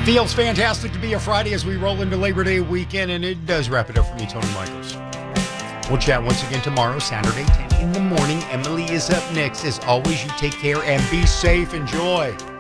Feels fantastic to be a Friday as we roll into Labor Day weekend, and it does wrap it up for me, Tony Michaels. We'll chat once again tomorrow, Saturday, 10 in the morning. Emily is up next. As always, you take care and be safe. Enjoy.